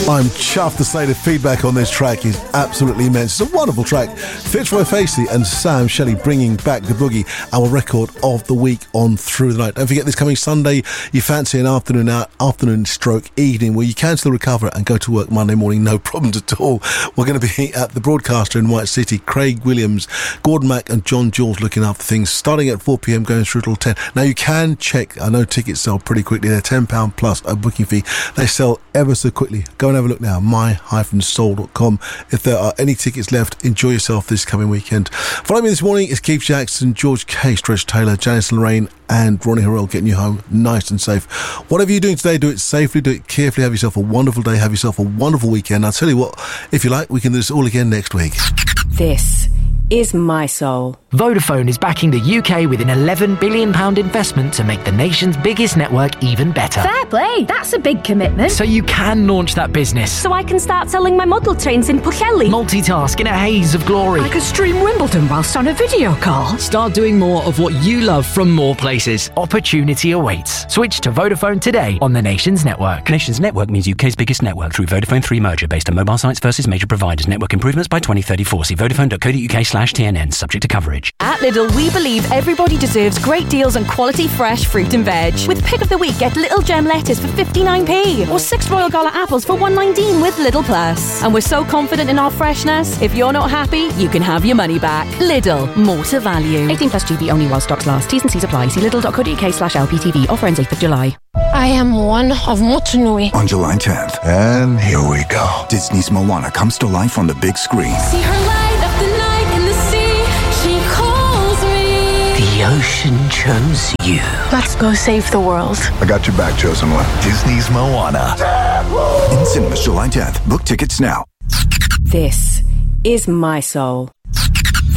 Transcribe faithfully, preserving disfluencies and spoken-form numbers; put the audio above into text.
I'm chuffed to say the feedback on this track is absolutely immense. It's a wonderful track. Fitzroy Facey and Sam Shelley bringing back the boogie, our record of the week on Through the Night. Don't forget, this coming Sunday, you fancy an afternoon out, afternoon stroke evening where you can still recover and go to work Monday morning, no problems at all. We're going to be at the Broadcaster in White City. Craig Williams, Gordon Mack and John Jules looking after things, starting at four p.m, going through till ten. Now, you can check, I know tickets sell pretty quickly. They're ten pounds plus a booking fee. They sell ever so quickly. Go and have a look now, my dash soul dot com. If there are any tickets left, enjoy yourself this coming weekend. Following me this morning is Keith Jackson, George K, Stretch Taylor, Janice Lorraine and Ronnie Harrell getting you home nice and safe. Whatever you're doing today, do it safely, do it carefully, have yourself a wonderful day, have yourself a wonderful weekend. I'll tell you what, if you like, we can do this all again next week. This is My Soul. Vodafone is backing the U K with an eleven billion pounds investment to make the nation's biggest network even better. Fair play, that's a big commitment. So you can launch that business. So I can start selling my model trains in Pwllheli. Multitask in a haze of glory. I could stream Wimbledon whilst on a video call. Start doing more of what you love from more places. Opportunity awaits. Switch to Vodafone today on the Nation's network. Nation's network means U K's biggest network through Vodafone three merger based on mobile sites versus major providers. Network improvements by twenty thirty-four. See vodafone dot co dot uk slash T N N. Subject to coverage. At Lidl, we believe everybody deserves great deals on quality fresh fruit and veg. With pick of the week, get Little Gem lettuce for fifty-nine p or six Royal Gala apples for one nineteen with Lidl Plus. And we're so confident in our freshness, if you're not happy, you can have your money back. Lidl, more to value. eighteen plus G B only while stocks last. T's and C's apply. See lidl dot co dot uk slash L P T V. Offer ends eighth of July. I am one of Motunui. On July tenth. And here we go. Disney's Moana comes to life on the big screen. See her light up the night in the sea. She calls me. The ocean chose you. Let's go save the world. I got your back, chosen one. Disney's Moana. In cinemas July tenth. Book tickets now. This is My Soul.